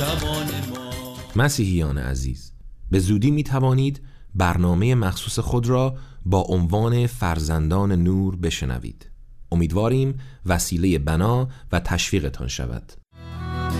شبان ما. مسیحیان عزیز، به زودی می توانید برنامه مخصوص خود را با عنوان فرزندان نور بشنوید. امیدواریم وسیله بنا و تشویقتان شود.